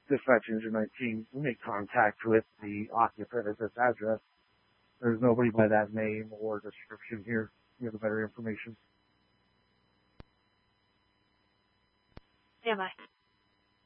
Dispatch Engine 19, we made contact with the occupant at this address. There's nobody by that name or description here. We have the better information. Am I?